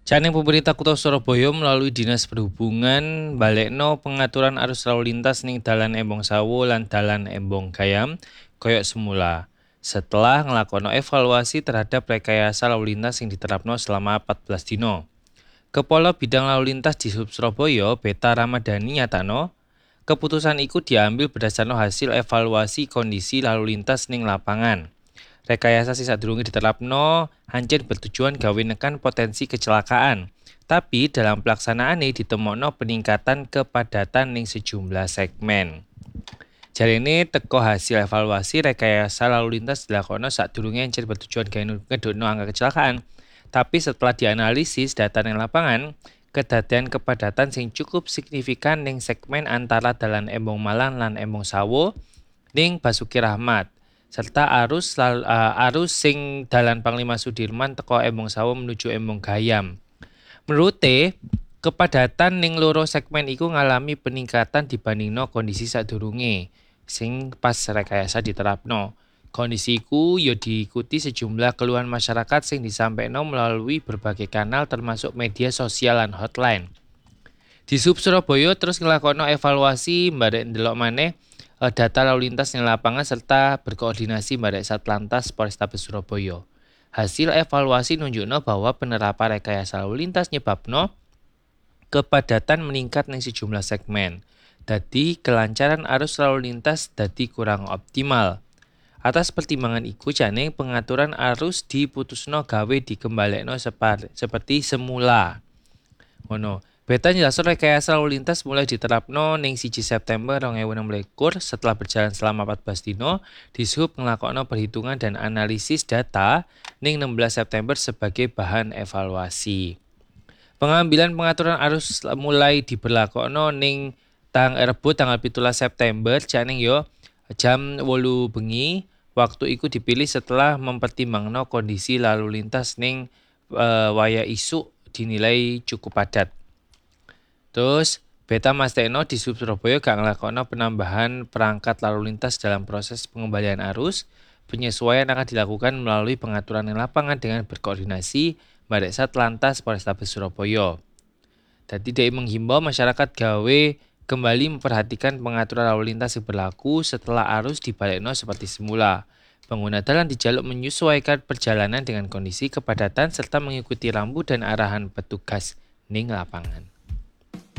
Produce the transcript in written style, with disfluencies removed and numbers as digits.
Saking pemerintah Kota Surabaya melalui Dinas Perhubungan balekno pengaturan arus lalu lintas ning Dalan Embong Sawo lan Dalan Embong Gayam koyok semula. Setelah ngelakono evaluasi terhadap rekayasa lalu lintas yang diterapno selama 14 dino. Kepala Bidang Lalu Lintas di Sub Surabaya, Beta Ramadhani nyatano, keputusan iku diambil berdasarkan hasil evaluasi kondisi lalu lintas ning lapangan. Rekayasa sing sadurunge diterapno hancur bertujuan gawe nekan potensi kecelakaan. Tapi dalam pelaksanaane ditemokno peningkatan kepadatan ning sejumlah segmen. Jarene teko hasil evaluasi rekayasa lalu lintas dilakono sadurunge hancur bertujuan gawe ngedukno angka kecelakaan. Tapi setelah dianalisis data ning lapangan, kedadian kepadatan sing cukup signifikan ning segmen antara Dalan Embong Malang lan Embong Sawo ning Basuki Rahmat. Serta arus sing Dalan Panglima Sudirman teko Embong Sawo menuju Embong Gayam. Menurute, kepadatan ning loro segmen iku ngalami peningkatan dibandingno kondisi sadurunge sing pas rekayasa diterapno. Kondisi iku ya diikuti sejumlah keluhan masyarakat sing disampaikan melalui berbagai kanal termasuk media sosial dan hotline. Di Sub Surabaya terus ngelakono evaluasi barek ndelok maneh data lalu lintas ning lapangan serta berkoordinasi barek Satlantas Polrestabes Surabaya. Hasil evaluasi nunjukno bahwa penerapan rekayasa lalu lintas nyebabno kepadatan meningkat ning sejumlah segmen. Dadi kelancaran arus lalu lintas dadi kurang optimal. Atas pertimbangan iku jane pengaturan arus diputusno gawe dikembalekno seperti semula. Ngono. Beta njelaso rekayasa lalu lintas mulai diterapno ning 1 September 2026 setelah berjalan selama 14 dino. Dishub ngelakokno perhitungan dan analisis data ning 16 September sebagai bahan evaluasi. Pengambilan pengaturan arus mulai diberlakukan ning Rebo tanggal 17 September janing yo jam 8 bengi. Waktu iku dipilih setelah mempertimbangkan kondisi lalu lintas ning waya isuk dinilai cukup padat. Terus Beta mastekno di Sub Surabaya gak ngelakokno penambahan perangkat lalu lintas dalam proses pengembalian arus. Penyesuaian akan dilakukan melalui pengaturan yang lapangan dengan berkoordinasi barek Satlantas Polrestabes Surabaya. Dadi dia menghimbau masyarakat gawe kembali memperhatikan pengaturan lalu lintas yang berlaku setelah arus dibalekno seperti semula. Pengguna jalan dijaluk menyesuaikan perjalanan dengan kondisi kepadatan serta mengikuti rambu dan arahan petugas ning lapangan.